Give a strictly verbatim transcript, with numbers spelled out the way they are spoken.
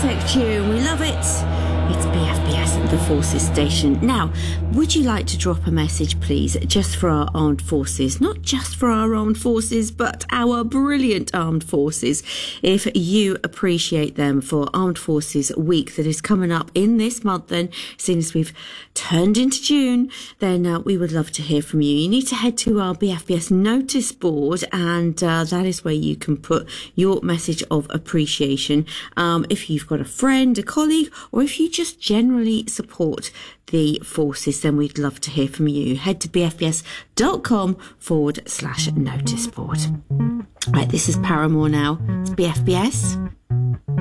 perfect tune. We love it. It's B F B S, the Forces Station. Now, would you like to drop a message, please, just for our armed forces? Not just for our armed forces, but our brilliant armed forces. If you appreciate them for Armed Forces Week that is coming up in this month, then since we've turned into June, then uh, we would love to hear from you. You need to head to our B F B S notice board, and uh, that is where you can put your message of appreciation. Um, if you've got a friend, a colleague, or if you just generally support the forces, then we'd love to hear from you. Head to bfbs.com forward slash notice board. Right, this is Paramore now. It's B F B S.